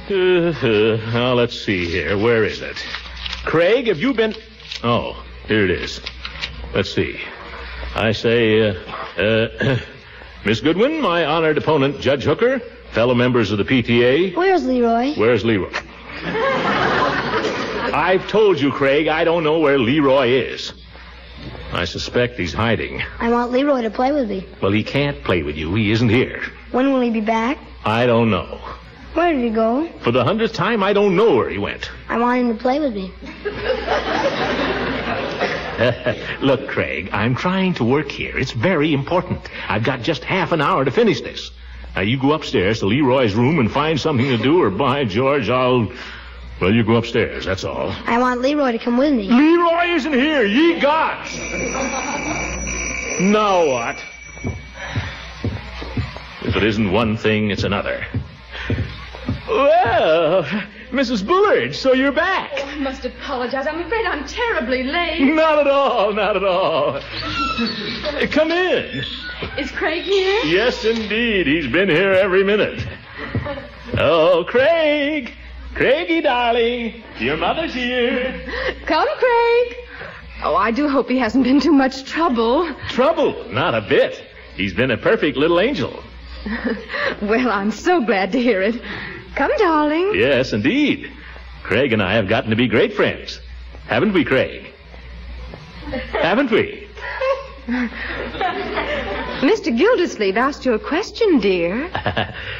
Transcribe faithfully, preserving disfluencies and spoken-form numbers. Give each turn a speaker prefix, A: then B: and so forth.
A: Uh, now, let's see here. Where is it? Craig, have you been... Oh, here it is. Let's see. I say, uh, uh, Miss Goodwin, my honored opponent, Judge Hooker, fellow members of the P T A.
B: Where's Leroy?
A: Where's Leroy? I've told you, Craig, I don't know where Leroy is. I suspect he's hiding.
B: I want Leroy to play with me.
A: Well, he can't play with you. He isn't here.
B: When will he be back?
A: I don't know.
B: Where did he go?
A: For the hundredth time, I don't know where he went.
B: I want him to play with me.
A: Look, Craig, I'm trying to work here. It's very important. I've got just half an hour to finish this. Now, you go upstairs to Leroy's room and find something to do, or by George, I'll... Well, you go upstairs, that's all.
B: I want Leroy to come with me.
A: Leroy isn't here. Ye gods! Now what? If it isn't one thing, it's another. Well, Missus Bullard, so you're back.
C: Oh, I must apologize. I'm afraid I'm terribly late.
A: Not at all, not at all. Come in.
C: Is Craig here?
A: Yes, indeed. He's been here every minute. Oh, Craig. Craigie, darling. Your mother's here.
C: Come, Craig. Oh, I do hope he hasn't been too much trouble.
A: Trouble? Not a bit. He's been a perfect little angel.
C: Well, I'm so glad to hear it. Come, darling.
A: Yes, indeed. Craig and I have gotten to be great friends. Haven't we, Craig? Haven't we?
C: Mister Gildersleeve asked you a question, dear.